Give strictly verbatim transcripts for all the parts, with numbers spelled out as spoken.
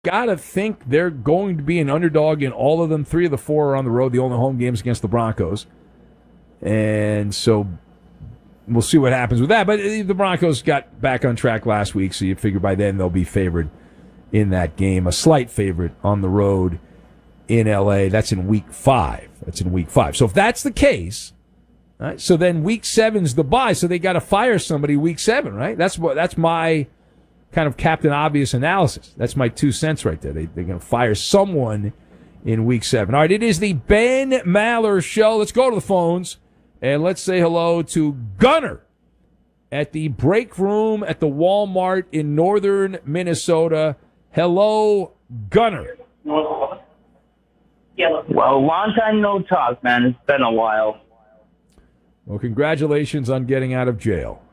got to think they're going to be an underdog in all of them. Three of the four are on the road, the only home games against the Broncos. And so we'll see what happens with that. But the Broncos got back on track last week, so you figure by then they'll be favored in that game. A slight favorite on the road in L A. That's in week five. That's in week five. So if that's the case, right, so then week seven's the bye, so they got to fire somebody week seven, right? That's what. That's my kind of Captain Obvious analysis. That's my two cents right there. They, they're going to fire someone in week seven. All right, it is the Ben Maller Show. Let's go to the phones, and let's say hello to Gunner at the break room at the Walmart in northern Minnesota. Hello, Gunner. Well, long time no talk, man. It's been a while. Well, congratulations on getting out of jail.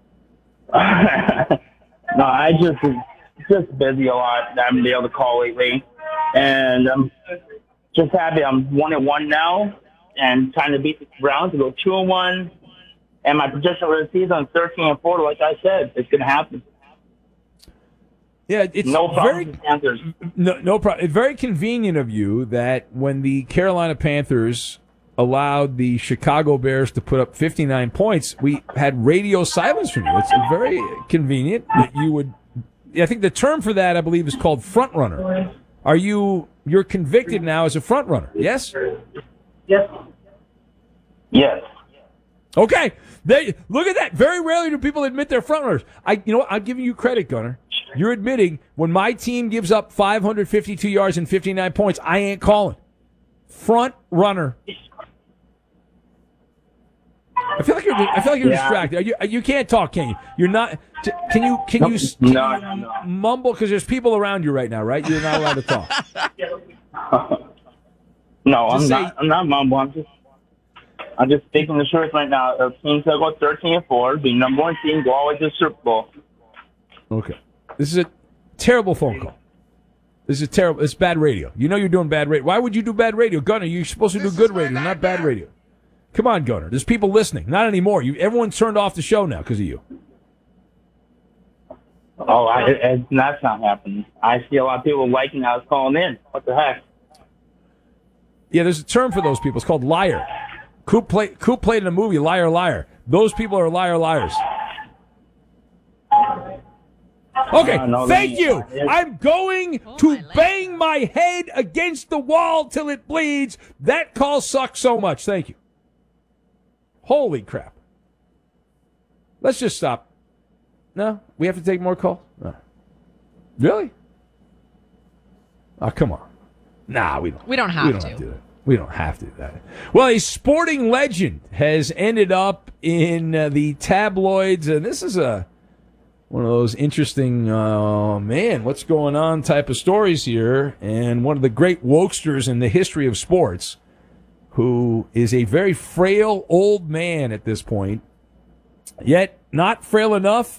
No, I just just busy a lot. I haven't been able to call lately, and I'm just happy I'm one and one now, and trying to beat the Browns to go two and one. And my prediction for the season, thirteen and four. Like I said, it's gonna happen. Yeah, it's no very Panthers. No, no problem. It's very convenient of you that when the Carolina Panthers allowed the Chicago Bears to put up fifty-nine points, we had radio silence from you. It's very convenient that you would. I think the term for that, I believe, is called front runner. Are you? You're convicted now as a front runner? Yes. Yes. Yes. Okay. They, look at that. Very rarely do people admit they're front runners. I, you know what? I'm giving you credit, Gunner. You're admitting when my team gives up five hundred fifty-two yards and fifty-nine points, I ain't calling. Front runner. I feel like you're. I feel like you're yeah. distracted. Are you, you can't talk, can you? You're not. Can you? Can no, you? Can no, you no, no. mumble? Because there's people around you right now, right? You're not allowed to talk. no, just I'm say, not. I'm not mumble. I'm just. I'm just speaking the truth right now. A team to go thirteen and four, be number one team, go all the way to the Super Bowl. Okay, this is a terrible phone call. This is terrible. It's bad radio. You know you're doing bad radio. Why would you do bad radio, Gunner? You're supposed to do this good radio, not bad radio. Come on, Gunner. There's people listening. Not anymore. You, everyone turned off the show now because of you. Oh, I, it, that's not happening. I see a lot of people liking I was calling in. What the heck? Yeah, there's a term for those people. It's called liar. Coop, play, Coop played in a movie, Liar, Liar. Those people are liar, liars. Okay, no, no, thank you. I'm going oh, to bang my head against the wall till it bleeds. That call sucks so much. Thank you. Holy crap. Let's just stop. No? We have to take more calls? No. Really? Oh, come on. Nah, we don't. We don't have we don't to. Have to do that. We don't have to do that. Well, a sporting legend has ended up in uh, the tabloids, and this is a one of those interesting, uh, man, what's going on type of stories here, and one of the great wokesters in the history of sports, who is a very frail old man at this point, yet not frail enough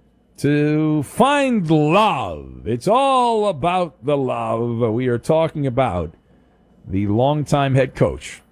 to find love. It's all about the love. We are talking about the longtime head coach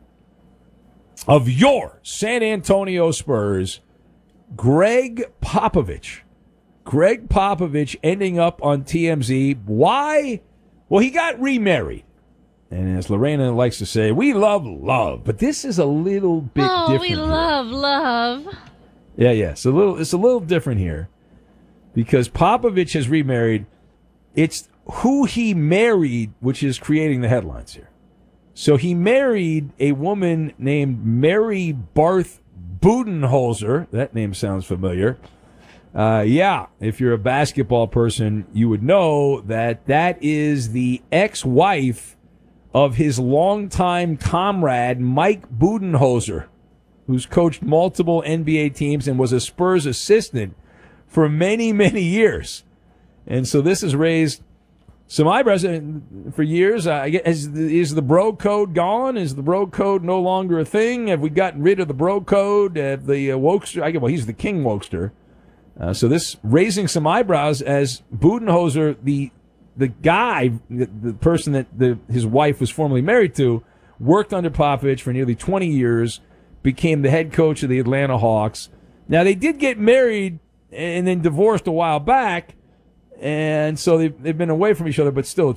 of your San Antonio Spurs, Greg Popovich. Greg Popovich ending up on T M Z. Why? Well, he got remarried. And as Lorena likes to say, we love love. But this is a little bit oh, different. we here. love love. Yeah, yeah. It's a little, it's a little different here. Because Popovich has remarried. It's who he married, which is creating the headlines here. So he married a woman named Mary Barth Budenholzer. That name sounds familiar. Uh, yeah, if you're a basketball person, you would know that that is the ex-wife of his longtime comrade, Mike Budenholzer, who's coached multiple N B A teams and was a Spurs assistant for many, many years. And so this has raised some eyebrows for years. Uh, is, is the bro code gone? Is the bro code no longer a thing? Have we gotten rid of the bro code? Have the uh, wokester? I, well, he's the king wokester. Uh, so this raising some eyebrows as Budenholzer, the the guy, the, the person that the, his wife was formerly married to, worked under Popovich for nearly twenty years, became the head coach of the Atlanta Hawks. Now, they did get married and then divorced a while back, and so they've, they've been away from each other, but still